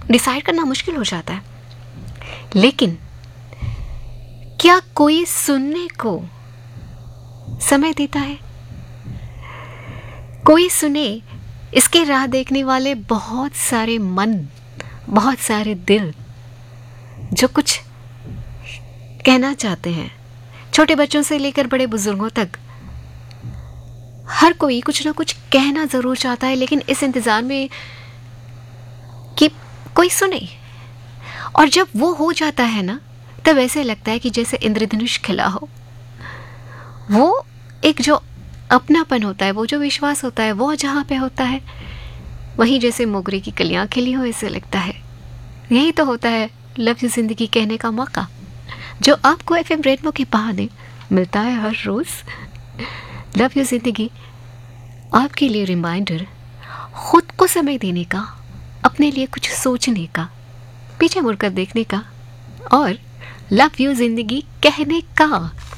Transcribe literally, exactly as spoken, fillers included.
Decide करना मुश्किल हो जाता है। लेकिन क्या कोई सुनने को समय देता है? कोई सुने, इसके राह देखने वाले बहुत सारे मन, बहुत सारे दिल जो कुछ कहना चाहते हैं। छोटे बच्चों से लेकर बड़े बुजुर्गों तक हर कोई कुछ ना कुछ कहना जरूर चाहता है, लेकिन इस इंतजार में कि कोई सुने। और जब वो हो जाता है ना, तब ऐसे लगता है कि जैसे इंद्रधनुष खिला हो। वो एक जो अपनापन होता है, वो जो विश्वास होता है, वो जहाँ पे होता है, वहीं जैसे मोगरे की कलियां खिली हो, ऐसे लगता है। यही तो होता है लव यू जिंदगी कहने का मौका, जो आपको एफ एम रेनबो के बहाने मिलता है हर रोज। लव यू जिंदगी आपके लिए रिमाइंडर, खुद को समय देने का, अपने लिए कुछ सोचने का, पीछे मुड़कर देखने का और लव यू जिंदगी कहने का।